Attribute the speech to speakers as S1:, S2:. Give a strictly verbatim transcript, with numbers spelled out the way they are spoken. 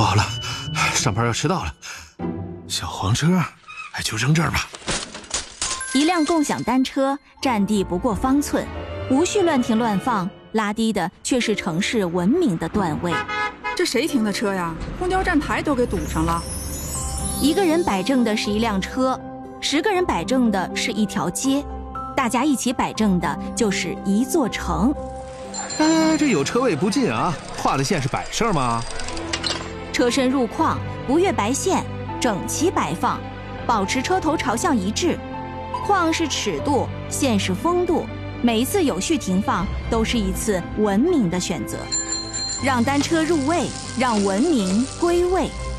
S1: 不好了，上班要迟到了。小黄车，哎，就扔这儿吧。
S2: 一辆共享单车占地不过方寸，无序乱停乱放，拉低的却是城市文明的段位。
S3: 这谁停的车呀？公交站台都给堵上了。
S2: 一个人摆正的是一辆车，十个人摆正的是一条街，大家一起摆正的就是一座城。
S1: 哎，这有车位不进啊，画的线是摆设吗？
S2: 车身入框，不越白线，整齐摆放，保持车头朝向一致。框是尺度，线是风度，每一次有序停放都是一次文明的选择。让单车入位，让文明归位。